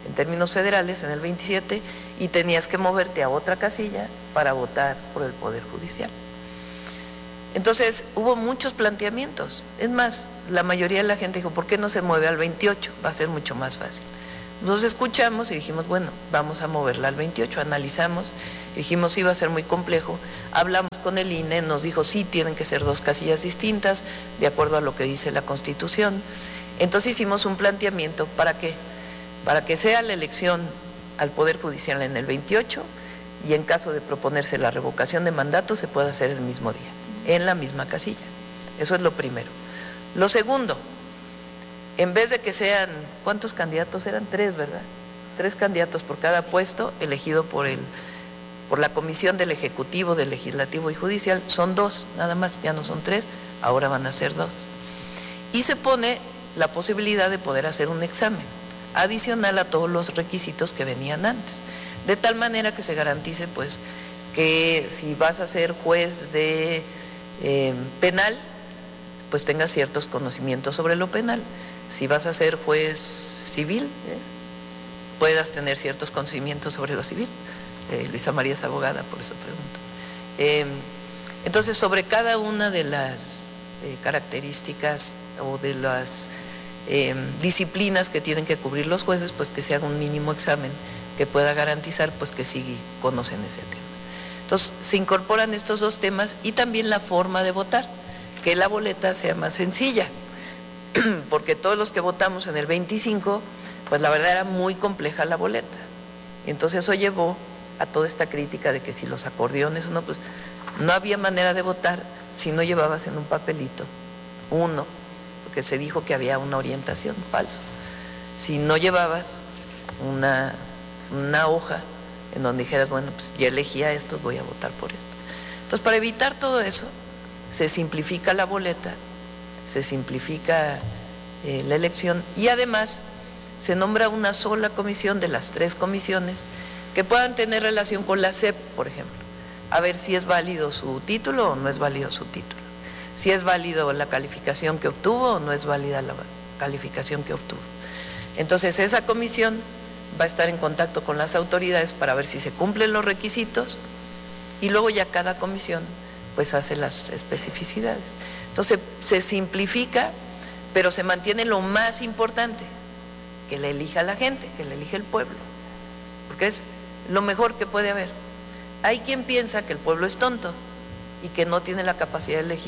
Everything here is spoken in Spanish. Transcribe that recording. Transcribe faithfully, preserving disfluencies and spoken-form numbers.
en términos federales en el veintisiete, y tenías que moverte a otra casilla para votar por el Poder Judicial. Entonces hubo muchos planteamientos. Es más, la mayoría de la gente dijo, ¿por qué no se mueve al veintiocho? Va a ser mucho más fácil. Nos escuchamos y dijimos, bueno, vamos a moverla al veintiocho, analizamos, dijimos, sí, va a ser muy complejo, hablamos con el I N E, nos dijo, sí, tienen que ser dos casillas distintas, de acuerdo a lo que dice la Constitución. Entonces hicimos un planteamiento, ¿para qué? Para que sea la elección al Poder Judicial en el veintiocho, y en caso de proponerse la revocación de mandato, se pueda hacer el mismo día, en la misma casilla. Eso es lo primero. Lo segundo, en vez de que sean, ¿cuántos candidatos eran? Tres, ¿verdad? Tres candidatos por cada puesto, elegido por el, por la Comisión del Ejecutivo, del Legislativo y Judicial, son dos, nada más, ya no son tres, ahora van a ser dos. Y se pone la posibilidad de poder hacer un examen, adicional a todos los requisitos que venían antes, de tal manera que se garantice, pues, que si vas a ser juez de eh, penal, pues tengas ciertos conocimientos sobre lo penal. Si vas a ser juez civil, ¿ves?, puedas tener ciertos conocimientos sobre lo civil. Eh, Luisa María es abogada, por eso pregunto. Eh, entonces, sobre cada una de las eh, características o de las eh, disciplinas que tienen que cubrir los jueces, pues que se haga un mínimo examen que pueda garantizar, pues, que sí conocen ese tema. Entonces, se incorporan estos dos temas y también la forma de votar, que la boleta sea más sencilla, porque todos los que votamos en el veinticinco, pues la verdad era muy compleja la boleta. Entonces eso llevó a toda esta crítica de que si los acordeones o no, pues no había manera de votar si no llevabas en un papelito uno, porque se dijo que había una orientación, falso. Si no llevabas una, una hoja en donde dijeras, bueno, pues ya elegí a estos, voy a votar por esto. Entonces, para evitar todo eso, se simplifica la boleta, se simplifica eh, la elección, y además se nombra una sola comisión de las tres comisiones que puedan tener relación con la S E P, por ejemplo, a ver si es válido su título o no es válido su título, si es válido la calificación que obtuvo o no es válida la calificación que obtuvo. Entonces esa comisión va a estar en contacto con las autoridades para ver si se cumplen los requisitos, y luego ya cada comisión pues hace las especificidades. Entonces se simplifica, pero se mantiene lo más importante, que le elija la gente, que le elija el pueblo, porque es lo mejor que puede haber. Hay quien piensa que el pueblo es tonto y que no tiene la capacidad de elegir